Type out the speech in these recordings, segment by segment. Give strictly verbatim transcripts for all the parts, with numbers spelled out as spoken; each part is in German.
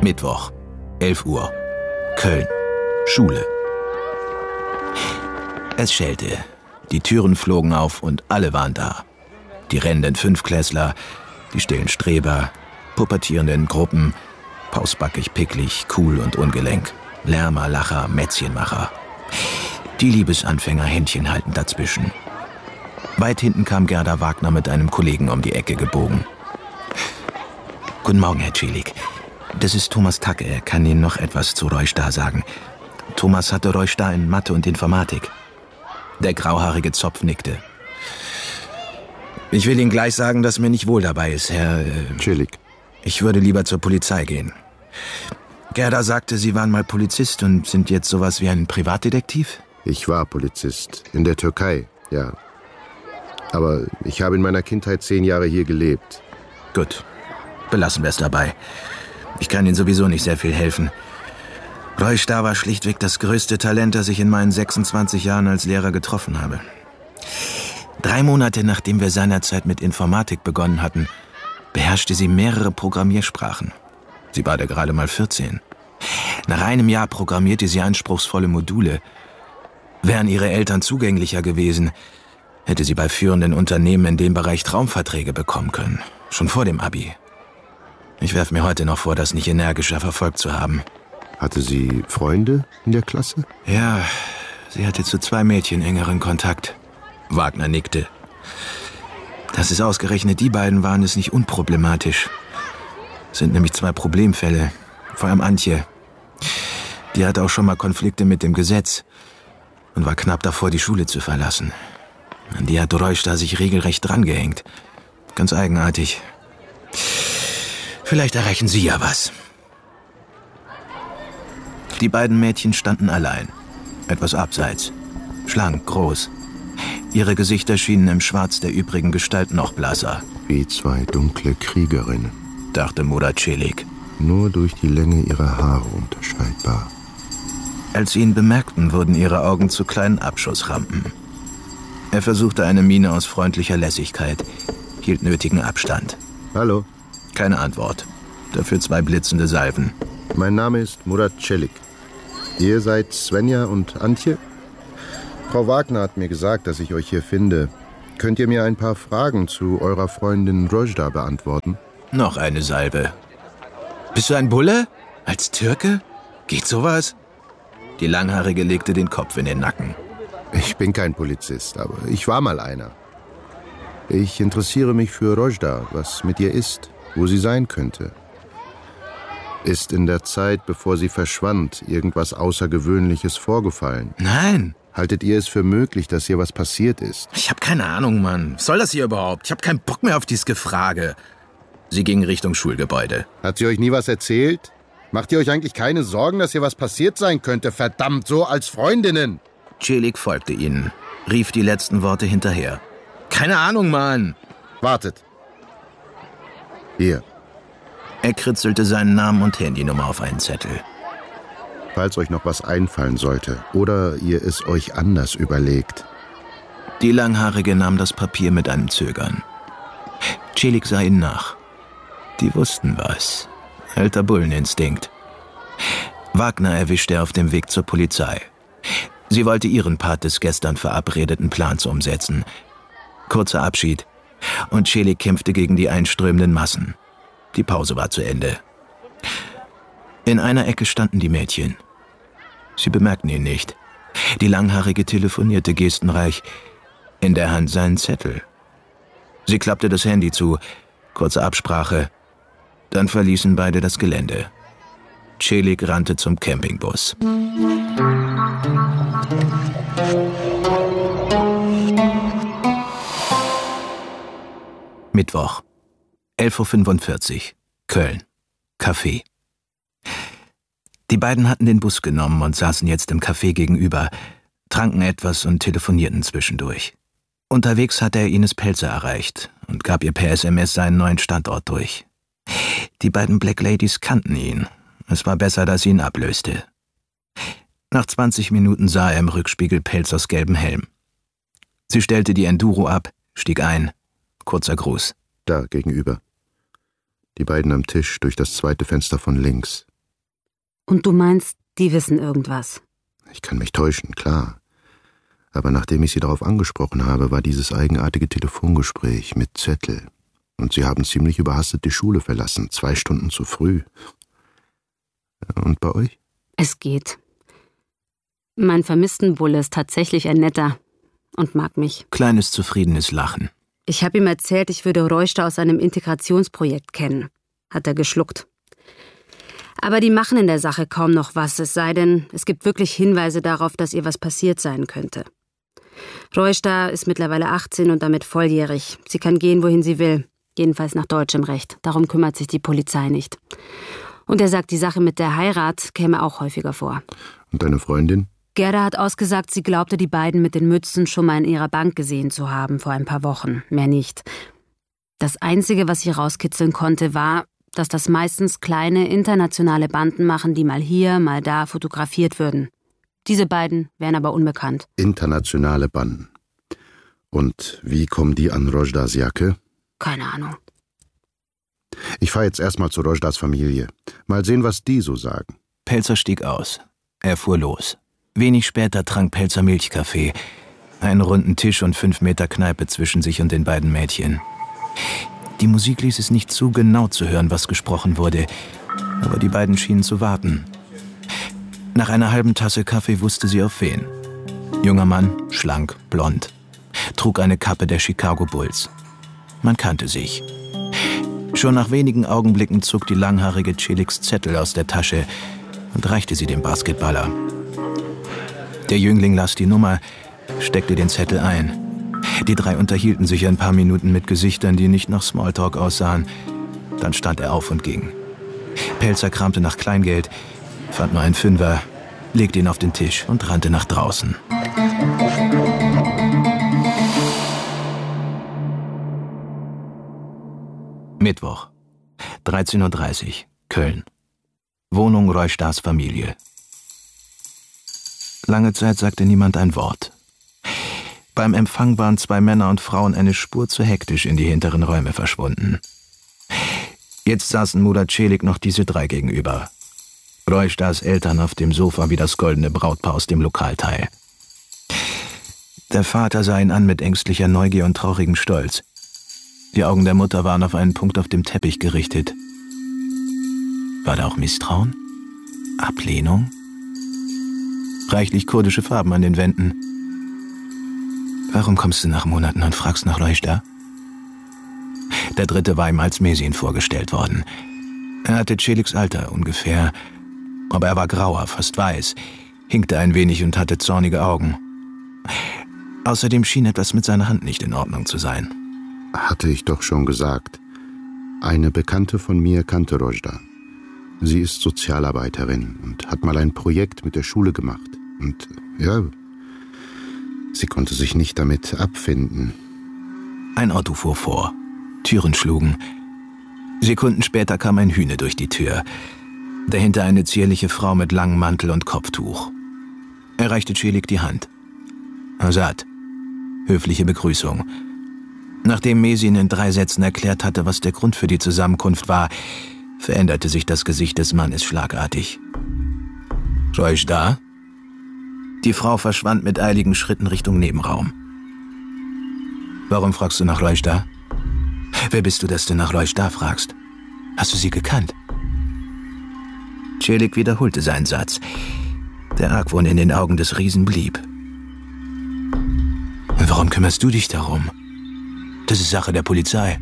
Mittwoch, elf Uhr. Köln. Schule. Es schellte. Die Türen flogen auf und alle waren da. Die rennenden Fünftklässler, die stillen Streber, pubertierenden Gruppen, pausbackig, picklig, cool und ungelenk, Lärmer, Lacher, Mätzchenmacher. Die Liebesanfänger Händchen halten dazwischen. Weit hinten kam Gerda Wagner mit einem Kollegen um die Ecke gebogen. Guten Morgen, Herr Celik. Das ist Thomas Tacke. Er kann Ihnen noch etwas zu Roy Starr sagen. Thomas hatte Roy Starr in Mathe und Informatik. Der grauhaarige Zopf nickte. Ich will Ihnen gleich sagen, dass mir nicht wohl dabei ist, Herr... Äh, Celik. Ich würde lieber zur Polizei gehen. Gerda sagte, Sie waren mal Polizist und sind jetzt sowas wie ein Privatdetektiv? Ich war Polizist. In der Türkei, ja. Aber ich habe in meiner Kindheit zehn Jahre hier gelebt. Gut. Belassen wir es dabei. Ich kann Ihnen sowieso nicht sehr viel helfen. Roy Starr war schlichtweg das größte Talent, das ich in meinen sechsundzwanzig Jahren als Lehrer getroffen habe. Drei Monate nachdem wir seinerzeit mit Informatik begonnen hatten, beherrschte sie mehrere Programmiersprachen. Sie war da gerade mal vierzehn. Nach einem Jahr programmierte sie anspruchsvolle Module. Wären ihre Eltern zugänglicher gewesen, hätte sie bei führenden Unternehmen in dem Bereich Traumverträge bekommen können. Schon vor dem Abi. Ich werfe mir heute noch vor, das nicht energischer verfolgt zu haben. Hatte sie Freunde in der Klasse? Ja, sie hatte zu zwei Mädchen engeren Kontakt. Wagner nickte. Dass es ausgerechnet die beiden waren, ist nicht unproblematisch. Es sind nämlich zwei Problemfälle. Vor allem Antje. Die hatte auch schon mal Konflikte mit dem Gesetz und war knapp davor, die Schule zu verlassen. An die hat Roy Starr sich regelrecht drangehängt. Ganz eigenartig. Vielleicht erreichen Sie ja was. Die beiden Mädchen standen allein. Etwas abseits. Schlank, groß. Ihre Gesichter schienen im Schwarz der übrigen Gestalt noch blasser. Wie zwei dunkle Kriegerinnen, dachte Murat Celik. Nur durch die Länge ihrer Haare unterscheidbar. Als sie ihn bemerkten, wurden ihre Augen zu kleinen Abschussrampen. Er versuchte eine Miene aus freundlicher Lässigkeit, hielt nötigen Abstand. Hallo. Keine Antwort. Dafür zwei blitzende Salven. Mein Name ist Murat Celik. Ihr seid Svenja und Antje? Frau Wagner hat mir gesagt, dass ich euch hier finde. Könnt ihr mir ein paar Fragen zu eurer Freundin Rojda beantworten? Noch eine Salve. Bist du ein Bulle? Als Türke? Geht sowas? Die Langhaarige legte den Kopf in den Nacken. Ich bin kein Polizist, aber ich war mal einer. Ich interessiere mich für Rojda, was mit ihr ist, wo sie sein könnte. Ist in der Zeit, bevor sie verschwand, irgendwas Außergewöhnliches vorgefallen? Nein. Haltet ihr es für möglich, dass hier was passiert ist? Ich habe keine Ahnung, Mann. Was soll das hier überhaupt? Ich habe keinen Bock mehr auf dieses Gefrage. Sie ging Richtung Schulgebäude. Hat sie euch nie was erzählt? Macht ihr euch eigentlich keine Sorgen, dass hier was passiert sein könnte? Verdammt, so als Freundinnen! Celik folgte ihnen, rief die letzten Worte hinterher. Keine Ahnung, Mann. Wartet. Hier. Er kritzelte seinen Namen und Handynummer auf einen Zettel. Falls euch noch was einfallen sollte oder ihr es euch anders überlegt. Die Langhaarige nahm das Papier mit einem Zögern. Celik sah ihnen nach. Die wussten was. Alter Bulleninstinkt. Wagner erwischte er auf dem Weg zur Polizei. Sie wollte ihren Part des gestern verabredeten Plans umsetzen. Kurzer Abschied. Und Celik kämpfte gegen die einströmenden Massen. Die Pause war zu Ende. In einer Ecke standen die Mädchen. Sie bemerkten ihn nicht. Die Langhaarige telefonierte gestenreich. In der Hand seinen Zettel. Sie klappte das Handy zu. Kurze Absprache. Dann verließen beide das Gelände. Celik rannte zum Campingbus. Mittwoch, elf Uhr fünfundvierzig, Köln, Café. Die beiden hatten den Bus genommen und saßen jetzt im Café gegenüber, tranken etwas und telefonierten zwischendurch. Unterwegs hatte er Ines Pelzer erreicht und gab ihr per S M S seinen neuen Standort durch. Die beiden Black Ladies kannten ihn. Es war besser, dass sie ihn ablöste. Nach zwanzig Minuten sah er im Rückspiegel Pelzers gelben Helm. Sie stellte die Enduro ab, stieg ein. Kurzer Gruß. Da, gegenüber. Die beiden am Tisch, durch das zweite Fenster von links. Und du meinst, die wissen irgendwas? Ich kann mich täuschen, klar. Aber nachdem ich Sie darauf angesprochen habe, war dieses eigenartige Telefongespräch mit Zettel. Und Sie haben ziemlich überhastet die Schule verlassen, zwei Stunden zu früh. Und bei euch? Es geht. Mein Vermisstenbulle ist tatsächlich ein netter und mag mich. Kleines, zufriedenes Lachen. Ich habe ihm erzählt, ich würde Rojda aus einem Integrationsprojekt kennen. Hat er geschluckt. Aber die machen in der Sache kaum noch was, es sei denn, es gibt wirklich Hinweise darauf, dass ihr was passiert sein könnte. Rojda ist mittlerweile achtzehn und damit volljährig. Sie kann gehen, wohin sie will. Jedenfalls nach deutschem Recht. Darum kümmert sich die Polizei nicht. Und er sagt, die Sache mit der Heirat käme auch häufiger vor. Und deine Freundin? Gerda hat ausgesagt, sie glaubte, die beiden mit den Mützen schon mal in ihrer Bank gesehen zu haben, vor ein paar Wochen. Mehr nicht. Das Einzige, was sie rauskitzeln konnte, war, dass das meistens kleine internationale Banden machen, die mal hier, mal da fotografiert würden. Diese beiden wären aber unbekannt. Internationale Banden. Und wie kommen die an Rojdas Jacke? Keine Ahnung. Ich fahre jetzt erstmal zu Rojdas Familie. Mal sehen, was die so sagen. Pelzer stieg aus. Er fuhr los. Wenig später trank Pelzer Milchkaffee. Einen runden Tisch und fünf Meter Kneipe zwischen sich und den beiden Mädchen. Die Musik ließ es nicht zu, genau zu hören, was gesprochen wurde. Aber die beiden schienen zu warten. Nach einer halben Tasse Kaffee wusste sie auf wen. Junger Mann, schlank, blond. Trug eine Kappe der Chicago Bulls. Man kannte sich. Schon nach wenigen Augenblicken zog die langhaarige Celiks Zettel aus der Tasche und reichte sie dem Basketballer. Der Jüngling las die Nummer, steckte den Zettel ein. Die drei unterhielten sich ein paar Minuten mit Gesichtern, die nicht nach Smalltalk aussahen. Dann stand er auf und ging. Pelzer kramte nach Kleingeld, fand nur einen Fünfer, legte ihn auf den Tisch und rannte nach draußen. Mittwoch, dreizehn Uhr dreißig, Köln. Wohnung Rojdas Familie. Lange Zeit sagte niemand ein Wort. Beim Empfang waren zwei Männer und Frauen eine Spur zu hektisch in die hinteren Räume verschwunden. Jetzt saßen Mutter Celik noch diese drei gegenüber. Rojdas Eltern auf dem Sofa wie das goldene Brautpaar aus dem Lokalteil. Der Vater sah ihn an mit ängstlicher Neugier und traurigem Stolz. Die Augen der Mutter waren auf einen Punkt auf dem Teppich gerichtet. War da auch Misstrauen? Ablehnung? Reichlich kurdische Farben an den Wänden. Warum kommst du nach Monaten und fragst nach Rojda? Der dritte war ihm als Mesin vorgestellt worden. Er hatte Celiks Alter ungefähr, aber er war grauer, fast weiß, hinkte ein wenig und hatte zornige Augen. Außerdem schien etwas mit seiner Hand nicht in Ordnung zu sein. Hatte ich doch schon gesagt. Eine Bekannte von mir kannte Rojda. Sie ist Sozialarbeiterin und hat mal ein Projekt mit der Schule gemacht. Und ja, sie konnte sich nicht damit abfinden. Ein Auto fuhr vor. Türen schlugen. Sekunden später kam ein Hühne durch die Tür. Dahinter eine zierliche Frau mit langem Mantel und Kopftuch. Er reichte Celik die Hand. Azad. Höfliche Begrüßung. Nachdem Mesin in drei Sätzen erklärt hatte, was der Grund für die Zusammenkunft war, veränderte sich das Gesicht des Mannes schlagartig. Rojda? Die Frau verschwand mit eiligen Schritten Richtung Nebenraum. Warum fragst du nach Rojda? Wer bist du, dass du nach Rojda fragst? Hast du sie gekannt? Celik wiederholte seinen Satz. Der Argwohn in den Augen des Riesen blieb. Warum kümmerst du dich darum? Das ist Sache der Polizei.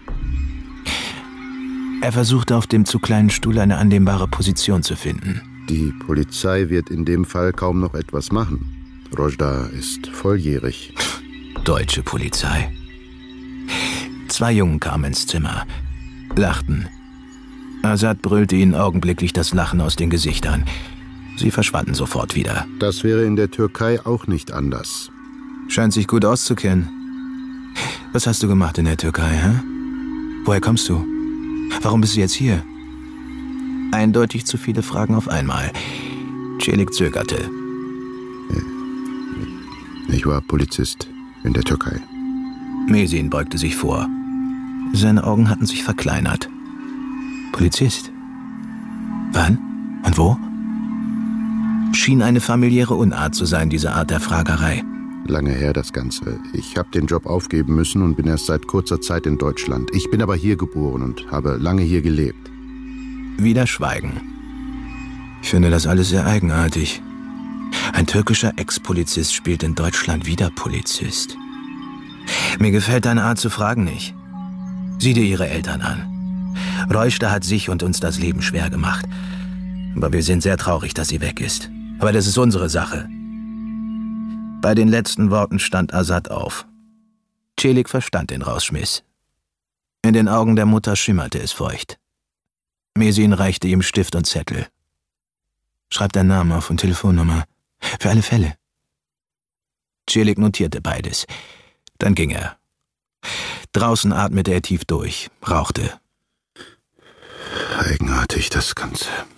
Er versuchte auf dem zu kleinen Stuhl eine annehmbare Position zu finden. Die Polizei wird in dem Fall kaum noch etwas machen. Rojda ist volljährig. Deutsche Polizei. Zwei Jungen kamen ins Zimmer, lachten. Azad brüllte ihnen augenblicklich das Lachen aus den Gesichtern. Sie verschwanden sofort wieder. Das wäre in der Türkei auch nicht anders. Scheint sich gut auszukennen. Was hast du gemacht in der Türkei, hä? Woher kommst du? Warum bist du jetzt hier? Eindeutig zu viele Fragen auf einmal. Celik zögerte. Ich war Polizist in der Türkei. Mesin beugte sich vor. Seine Augen hatten sich verkleinert. Polizist? Wann? Und wo? Schien eine familiäre Unart zu sein, diese Art der Fragerei. Lange her das Ganze. Ich habe den Job aufgeben müssen und bin erst seit kurzer Zeit in Deutschland. Ich bin aber hier geboren und habe lange hier gelebt. Wieder Schweigen. Ich finde das alles sehr eigenartig. Ein türkischer Ex-Polizist spielt in Deutschland wieder Polizist. Mir gefällt deine Art zu fragen nicht. Sieh dir ihre Eltern an. Rojda hat sich und uns das Leben schwer gemacht. Aber wir sind sehr traurig, dass sie weg ist. Aber das ist unsere Sache. Bei den letzten Worten stand Azad auf. Celik verstand den Rausschmiss. In den Augen der Mutter schimmerte es feucht. Mesin reichte ihm Stift und Zettel. Schreib deinen Namen auf und Telefonnummer. Für alle Fälle. Celik notierte beides. Dann ging er. Draußen atmete er tief durch, rauchte. Eigenartig, das Ganze.